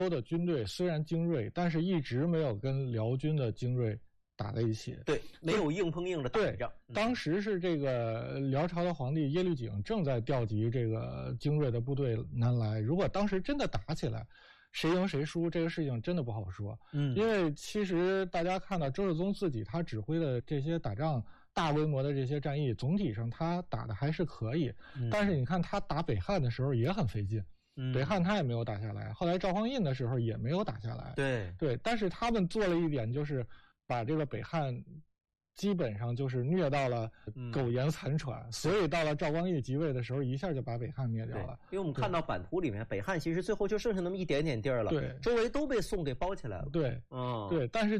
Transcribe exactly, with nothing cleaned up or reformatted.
州的军队虽然精锐，但是一直没有跟辽军的精锐打在一起。 对，没有硬碰硬的打仗。 当时是这个辽朝的皇帝耶律璟正在调集这个精锐的部队南来，如果当时真的打起来，谁赢谁输这个事情真的不好说。 嗯， 因为其实大家看到周世宗自己他指挥的这些打仗大规模的这些战役，总体上他打的还是可以， 嗯、 但是你看他打北汉的时候也很费劲。 嗯、 北汉他也没有打下来，后来赵匡胤的时候也没有打下来。 对对，但是他们做了一点，就是把这个北汉基本上就是虐到了苟延残喘、嗯、所以到了赵光义即位的时候，一下就把北汉灭掉了。 因为我们看到版图里面，北汉其实最后就剩下那么一点点地儿了， 对， 周围都被宋给包起来了。 对， 嗯， 对，但是